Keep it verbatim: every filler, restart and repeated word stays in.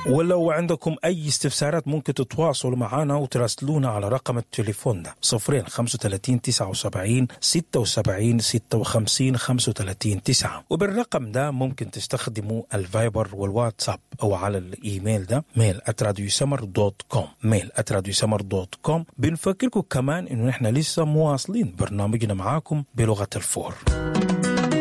ولو عندكم أي استفسارات ممكن تتواصلوا معنا وتراسلونا على رقم التليفون ده صفرين خمسة وثلاثين تسعة وسبعين ستة وسبعين ستة وخمسين خمسة وثلاثين تسعة. وبالرقم ده ممكن تستخدموا الفايبر والواتساب أو على الإيميل ده ميل آت راديو سمر دوت كوم ميل آت راديو سمر دوت كوم. بنفكركم كمان إنه نحن لسه مواصلين برنامجنا معاكم بلغة الفور.